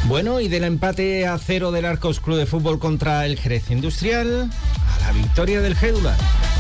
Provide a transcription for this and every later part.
Bueno, y del empate a 0 del Arcos Club de Fútbol contra el Jerez Industrial a la victoria del Gédula,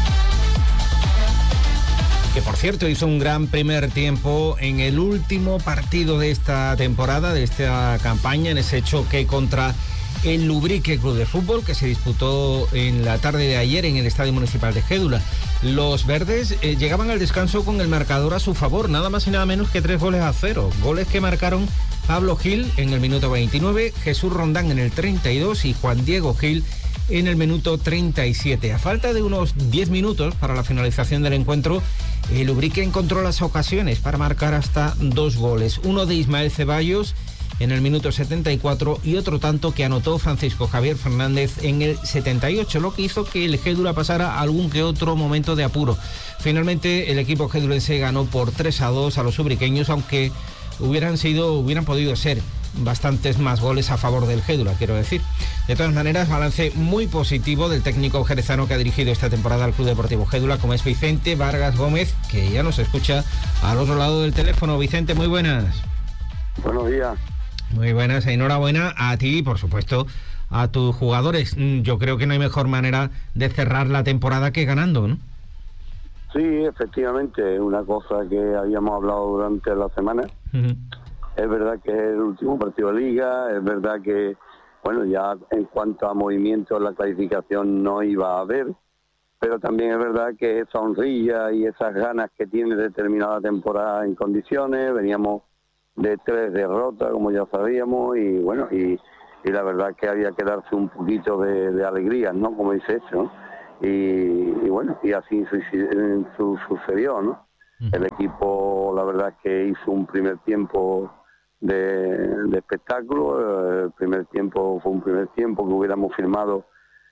que por cierto hizo un gran primer tiempo en el último partido de esta temporada, de esta campaña, en ese choque contra el Lubrique Club de Fútbol, que se disputó en la tarde de ayer en el Estadio Municipal de Gédula. Los verdes llegaban al descanso con el marcador a su favor, nada más y nada menos que 3-0. Goles que marcaron Pablo Gil en el minuto 29, Jesús Rondán en el 32 y Juan Diego Gil en el minuto 37. A falta de unos 10 minutos para la finalización del encuentro, el Ubrique encontró las ocasiones para marcar hasta 2 goles. Uno de Ismael Ceballos en el minuto 74 y otro tanto que anotó Francisco Javier Fernández en el 78, lo que hizo que el Gédula pasara algún que otro momento de apuro. Finalmente el equipo gedulense ganó por 3-2 a los ubriqueños, aunque hubieran podido ser bastantes más goles a favor del Gédula, quiero decir. De todas maneras, balance muy positivo del técnico jerezano que ha dirigido esta temporada al Club Deportivo Gédula, como es Vicente Vargas Gómez, que ya nos escucha al otro lado del teléfono. Vicente, muy buenas. Buenos días. Muy buenas, enhorabuena a ti y por supuesto a tus jugadores. Yo creo que no hay mejor manera de cerrar la temporada que ganando, ¿no? Sí, efectivamente, una cosa que habíamos hablado durante la semana. Uh-huh. Es verdad que es el último partido de liga, es verdad que, bueno, ya en cuanto a movimiento en la clasificación no iba a haber, pero también es verdad que esa honrilla y esas ganas que tiene de terminar la temporada en condiciones, veníamos de 3 derrotas, como ya sabíamos, y bueno, y la verdad que había que darse un poquito de alegría, ¿no? Como dice eso, ¿no? Y bueno, y así sucedió, ¿no? El equipo, la verdad es que hizo un primer tiempo de espectáculo. El primer tiempo fue un primer tiempo que hubiéramos firmado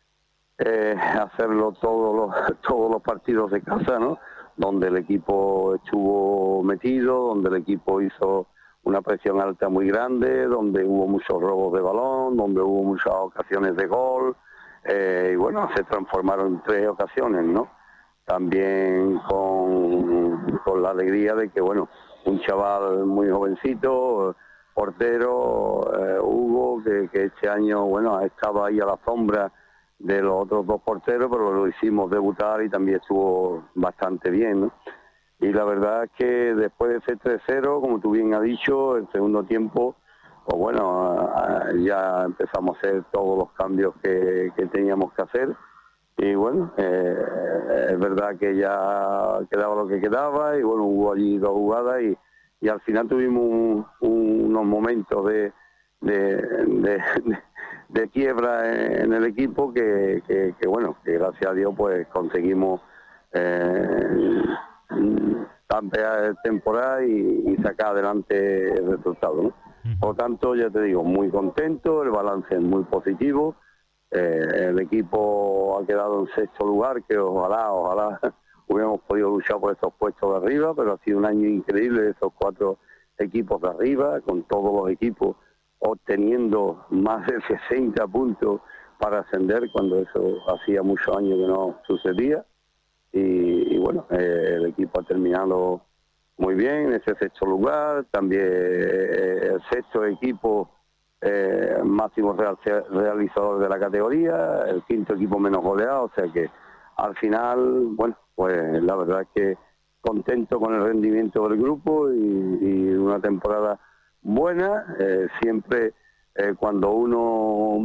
hacerlo todos los partidos de casa, ¿no? Donde el equipo estuvo metido, donde el equipo hizo una presión alta muy grande, donde hubo muchos robos de balón, donde hubo muchas ocasiones de gol, y bueno, se transformaron en 3 ocasiones, ¿no? También con la alegría de que, bueno, un chaval muy jovencito, portero, Hugo, que este año, bueno, estaba ahí a la sombra de los otros 2 porteros, pero lo hicimos debutar y también estuvo bastante bien, ¿no? Y la verdad es que después de ese 3-0, como tú bien has dicho, el segundo tiempo, pues bueno, ya empezamos a hacer todos los cambios que teníamos que hacer. Y bueno, es verdad que ya quedaba lo que quedaba y bueno, hubo allí 2 jugadas y al final tuvimos unos momentos de quiebra en el equipo que bueno, que gracias a Dios pues conseguimos campear temporada y sacar adelante el resultado, ¿no? Por lo tanto, ya te digo, muy contento, el balance es muy positivo. El equipo ha quedado en 6º lugar, que ojalá hubiéramos podido luchar por estos puestos de arriba, pero ha sido un año increíble de esos 4 equipos de arriba, con todos los equipos obteniendo más de 60 puntos para ascender, cuando eso hacía muchos años que no sucedía. Y bueno, el equipo ha terminado muy bien en ese 6º lugar, también el 6º equipo máximo realizador de la categoría, el 5º equipo menos goleado, o sea que al final, bueno, pues la verdad es que contento con el rendimiento del grupo y una temporada buena. Siempre cuando uno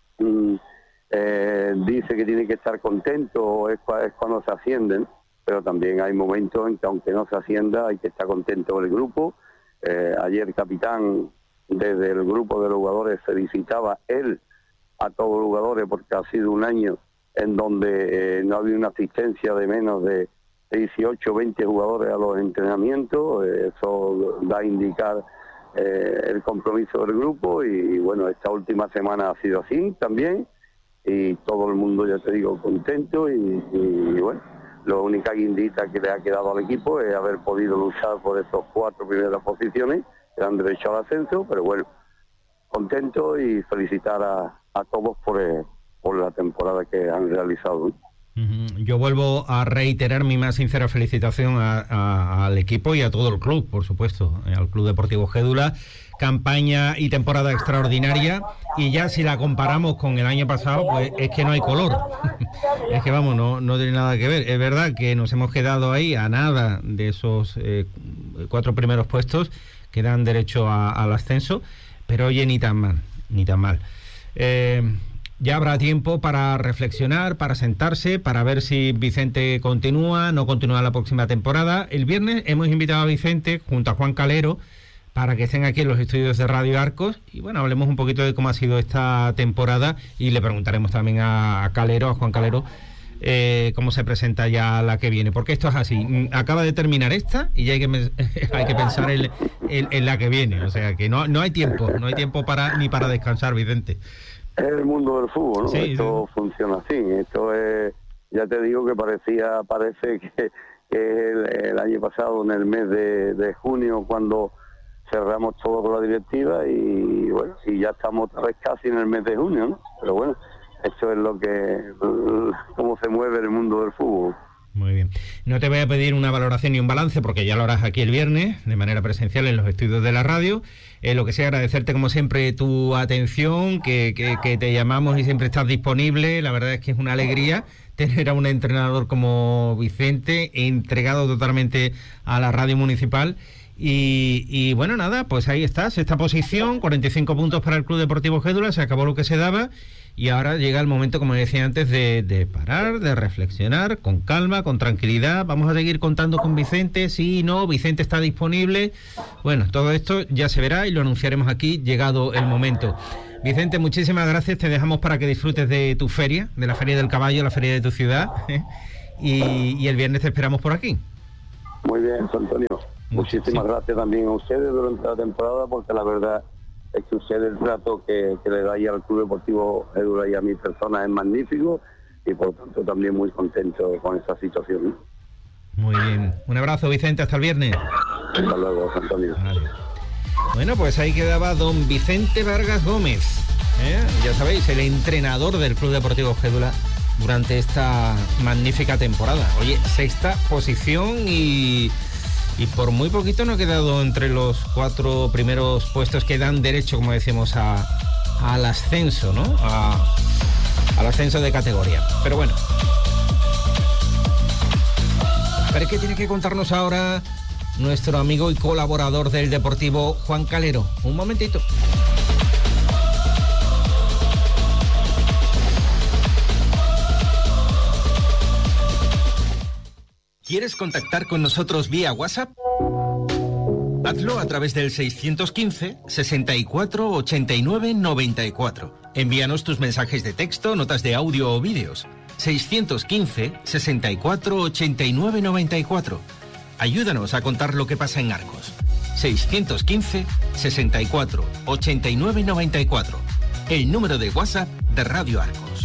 dice que tiene que estar contento es cuando se ascienden, pero también hay momentos en que aunque no se ascienda hay que estar contento con el grupo. Ayer el capitán desde el grupo de los jugadores felicitaba él a todos los jugadores porque ha sido un año en donde no había una asistencia de menos de 18 o 20 jugadores a los entrenamientos. Eso da a indicar el compromiso del grupo y bueno, esta última semana ha sido así también y todo el mundo, ya te digo, contento y bueno, la única guindita que le ha quedado al equipo es haber podido luchar por esas 4 primeras posiciones que dan derecho al ascenso, pero bueno, contento y felicitar a todos por la temporada que han realizado. Yo vuelvo a reiterar mi más sincera felicitación al equipo y a todo el club, por supuesto, al Club Deportivo Gédula. Campaña y temporada extraordinaria, y ya si la comparamos con el año pasado, pues es que no hay color. Es que vamos, no tiene nada que ver. Es verdad que nos hemos quedado ahí a nada de esos 4 primeros puestos que dan derecho al ascenso, pero oye, ni tan mal. Ya habrá tiempo para reflexionar, para sentarse, para ver si Vicente no continúa la próxima temporada. El viernes hemos invitado a Vicente junto a Juan Calero para que estén aquí en los estudios de Radio Arcos y bueno, hablemos un poquito de cómo ha sido esta temporada y le preguntaremos también a Juan Calero, cómo se presenta ya la que viene, porque esto es así, acaba de terminar esta y ya hay que pensar en la que viene, o sea que no hay tiempo ni para descansar, Vicente. Es el mundo del fútbol, ¿no? Sí, esto funciona así, esto es, ya te digo que parece que el año pasado, en el mes de junio, cuando cerramos todo con la directiva y bueno, y ya estamos otra vez casi en el mes de junio, ¿no? Pero bueno, eso es cómo se mueve el mundo del fútbol. Muy bien. No te voy a pedir una valoración ni un balance porque ya lo harás aquí el viernes de manera presencial en los estudios de la radio. Lo que sea, agradecerte como siempre tu atención, que te llamamos y siempre estás disponible. La verdad es que es una alegría tener a un entrenador como Vicente entregado totalmente a la radio municipal. Y bueno, nada, pues ahí está, sexta posición, 45 puntos para el Club Deportivo Gédula, se acabó lo que se daba y ahora llega el momento, como decía antes, de parar, de reflexionar con calma, con tranquilidad. Vamos a seguir contando con Vicente, sí, no, Vicente está disponible. Bueno, todo esto ya se verá y lo anunciaremos aquí, llegado el momento. Vicente, muchísimas gracias, te dejamos para que disfrutes de tu feria, de la Feria del Caballo, la feria de tu ciudad, y el viernes te esperamos por aquí. Muy bien, Antonio. Muchísimas gracias también a ustedes durante la temporada, porque la verdad es que ustedes, el trato que le dais al Club Deportivo Gédula y a mi persona es magnífico y por tanto también muy contento con esta situación. Muy bien. Un abrazo, Vicente, hasta el viernes. Hasta luego, Antonio. Vale. Bueno, pues ahí quedaba don Vicente Vargas Gómez, ya sabéis, el entrenador del Club Deportivo Gédula durante esta magnífica temporada. Oye, sexta posición y por muy poquito no ha quedado entre los 4 primeros puestos que dan derecho, como decimos, al ascenso, ¿no? Al ascenso de categoría. Pero bueno. ¿Pero qué tiene que contarnos ahora nuestro amigo y colaborador del Deportivo, Juan Calero? Un momentito. ¿Quieres contactar con nosotros vía WhatsApp? Hazlo a través del 615 64 89 94. Envíanos tus mensajes de texto, notas de audio o vídeos. 615 64 89 94. Ayúdanos a contar lo que pasa en Arcos. 615 64 89 94. El número de WhatsApp de Radio Arcos.